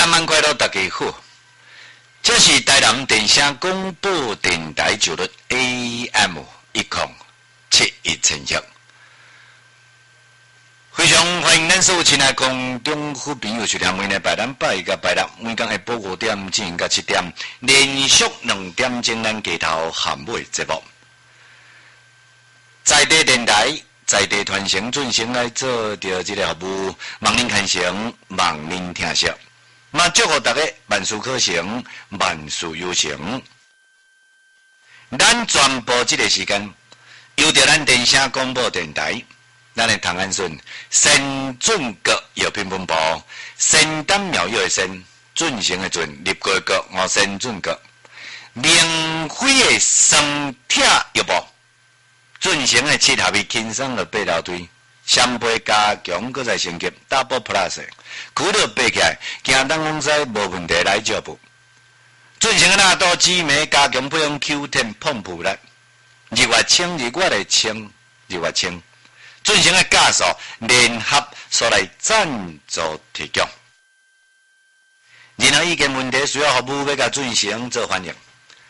南晚快乐，大家好。这是台南电声广播电台九律 AM 1071000赫。非常欢迎咱所有亲爱空中好朋友收听每日拜咱拜一个拜六，每天下晡5点进行到7点，连续2点钟咱街头喊尾节目。在地电台。在地传承准成来做着这个服务，望您看成，望您听惜。嘛，祝福大家万事可成，万事有成。咱全部这个时间，由着咱电声广播电台，咱的唐安顺先准国药品分部，先丹妙药的先，准成的准，立国国我先准国，明辉的生铁药部。准成的7合一轻松的8道堆，双倍加强，搁再升级 Double Plus， 苦了背起来，行当公司无问题来照补。准成的纳豆紫梅加强配用 Q10 碰普力，日月清日月的清，日月清。准成的加速联合所来赞助提供。任何意见问题需要服务要甲准成做反映。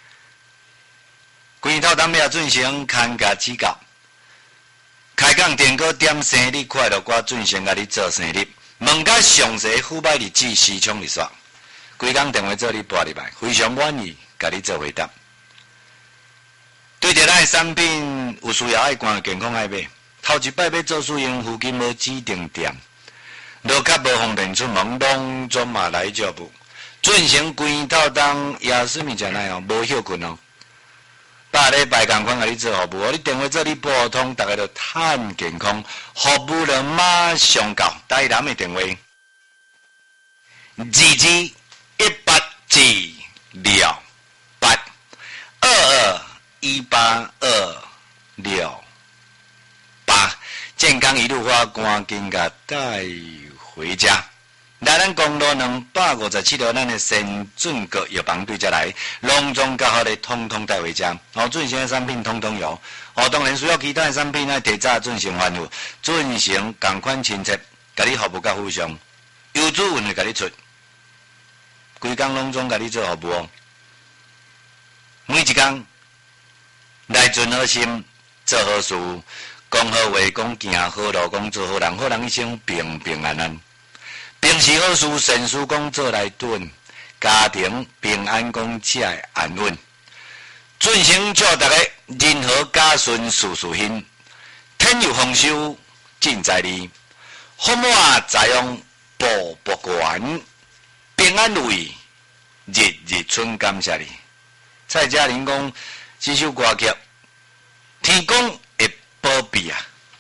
规套当要准成看甲指教，开讲电哥点生日快乐歌，准成甲你做生日，问甲详细付买日子时充日刷，规工电话做你拨入来，非常满意，甲你做回答。对着咱的产品有需要爱关健康爱买，头一摆要做使用附近无指定店，路较无方便出门，拢总嘛来照补。准成规套当也什么真来哦，无休困哦。8礼拜同款甲你做服务，你电话做你拨通，大家都趁健康，服务了马上到。台南的电话22182218，健康一路花，赶紧甲带回家。来咱公路257条，咱的先准国药房对家来，隆重较好的通通带回家。准成的产品通通有。当然需要其他的产品来提早准成欢呼，准成同款亲切，甲你服务较ful上，优质运会甲你出，规工拢总甲你做服务哦。每一工来存好心，做好事，讲好话，讲行好路，讲做好人，好人一生平平安安。平时好事善事讲做来顿，家庭平安讲才会安稳。准成祝大家人和家顺事事兴，天有丰收尽在你，福满财旺步步高，平安如意日日春感谢你。蔡佳玲讲这首歌曲，天公会保庇啊！